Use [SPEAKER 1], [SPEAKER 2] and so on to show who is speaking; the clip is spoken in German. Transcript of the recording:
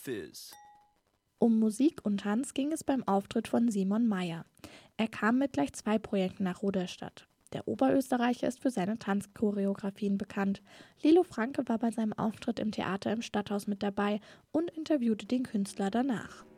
[SPEAKER 1] Fizz.
[SPEAKER 2] Um Musik und Tanz ging es beim Auftritt von Simon Mayr. Er kam mit gleich 2 Projekten nach Rudolstadt. Der Oberösterreicher ist für seine Tanzchoreografien bekannt. Lilo Franke war bei seinem Auftritt im Theater im Stadthaus mit dabei und interviewte den Künstler danach.